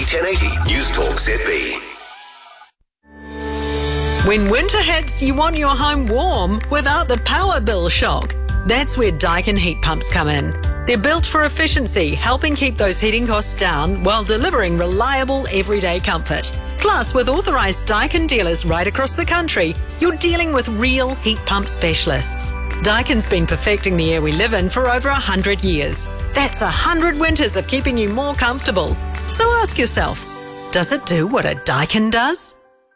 1080 News Talk ZB. When winter hits, you want your home warm without the power bill shock. That's where Daikin heat pumps come in. They're built for efficiency, helping keep those heating costs down while delivering reliable everyday comfort. Plus, with authorised Daikin dealers right across the country, you're dealing with real heat pump specialists. Daikin's been perfecting the air we live in for over 100 years. That's 100 winters of keeping you more comfortable. So ask yourself, does it do what a Daikin does?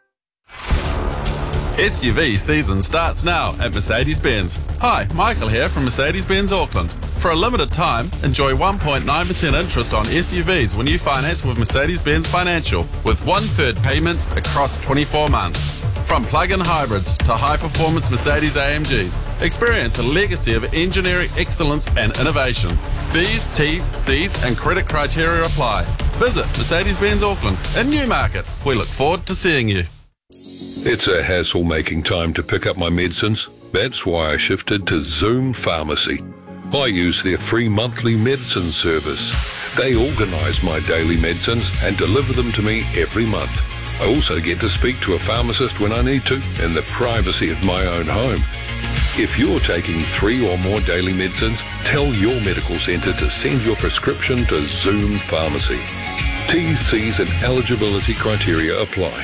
SUV season starts now at Mercedes-Benz. Hi, Michael here from Mercedes-Benz Auckland. For a limited time, enjoy 1.9% interest on SUVs when you finance with Mercedes-Benz Financial, with 1/3 payments across 24 months. From plug-in hybrids to high-performance Mercedes AMGs, experience a legacy of engineering excellence and innovation. Fees, T's, C's and credit criteria apply. Visit Mercedes-Benz Auckland in Newmarket. We look forward to seeing you. It's a hassle making time to pick up my medicines. That's why I shifted to Zoom Pharmacy. I use their free monthly medicine service. They organise my daily medicines and deliver them to me every month. I also get to speak to a pharmacist when I need to in the privacy of my own home. If you're taking 3 or more daily medicines, tell your medical centre to send your prescription to Zoom Pharmacy. T's, C's and eligibility criteria apply.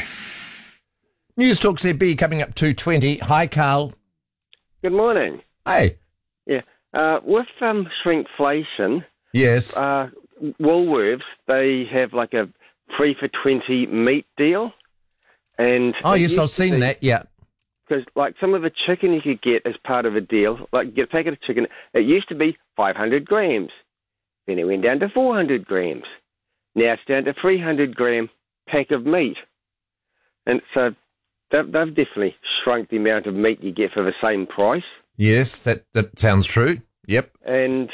News Talk ZB coming up 2:20. Hi, Carl. Good morning. Hey. Yeah. With shrinkflation, Yes. Woolworths, they have like a 3 for 20 meat deal. And Oh, yes, I've seen that, yeah. Because like some of the chicken you could get as part of a deal, like get a packet of chicken, it used to be 500 grams. Then it went down to 400 grams. Now it's down to 300 gram pack of meat. And so they've definitely shrunk the amount of meat you get for the same price. Yes, that sounds true. Yep. And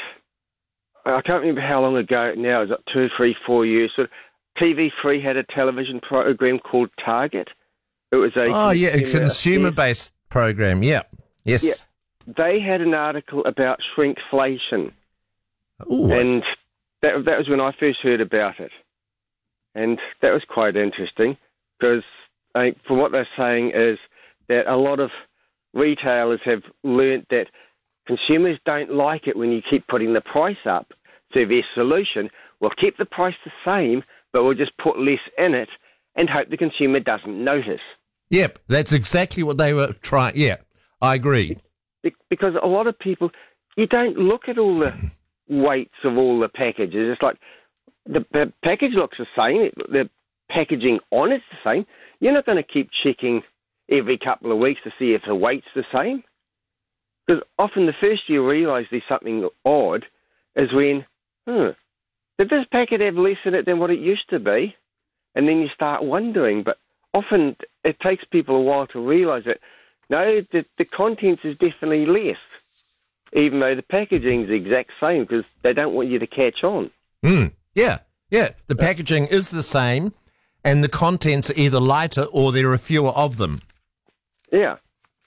I can't remember how long ago now, it was like 2, 3, 4 years. So TV3 had a television program called Target. It was a consumer-based program, yeah. Yes. Yeah. They had an article about shrinkflation. Ooh. And that was when I first heard about it. And that was quite interesting because from what they're saying is that a lot of retailers have learnt that consumers don't like it when you keep putting the price up. So their solution, we'll keep the price the same, but we'll just put less in it and hope the consumer doesn't notice. Yep, that's exactly what they were trying. Yeah, I agree. Because a lot of people, you don't look at all the weights of all the packages. It's like the package looks the same, the packaging on it's the same. You're not going to keep checking every couple of weeks to see if the weight's the same. Because often the first you realise there's something odd is when, did this packet have less in it than what it used to be? And then you start wondering. But often it takes people a while to realise that, no, the contents is definitely less, even though the packaging's the exact same because they don't want you to catch on. Yeah. The packaging is the same and the contents are either lighter or there are fewer of them. Yeah.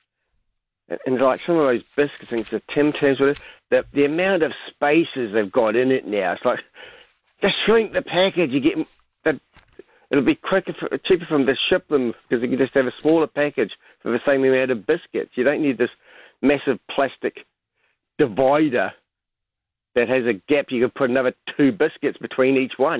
And like some of those biscuits, I think it's the Tim Tams, the amount of spaces they've got in it now, it's like, just shrink the package, you get it'll be cheaper for them to ship them because you can just have a smaller package for the same amount of biscuits. You don't need this massive plastic divider that has a gap you can put another 2 biscuits between each one.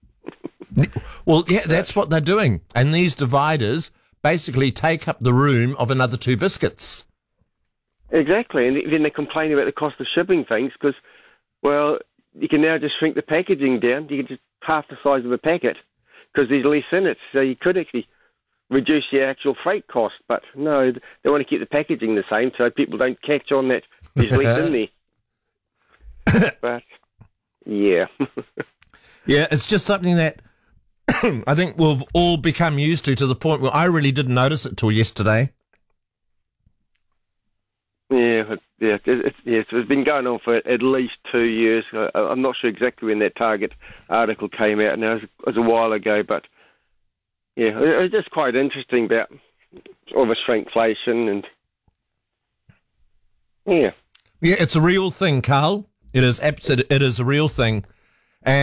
Well, yeah, that's what they're doing. And these dividers basically take up the room of another 2 biscuits. Exactly. And then they complain about the cost of shipping things because, well, you can now just shrink the packaging down. You can just half the size of the packet because there's less in it. So you could actually reduce the actual freight cost. But no, they want to keep the packaging the same so people don't catch on that there's less in there. But, yeah. Yeah, it's just something that I think we've all become used to the point where I really didn't notice it till yesterday. Yeah, it's been going on for at least 2 years. I'm not sure exactly when that Target article came out. Now, it was a while ago, but yeah, it was just quite interesting about all the shrinkflation and yeah. Yeah, it's a real thing, Carl. It is a real thing.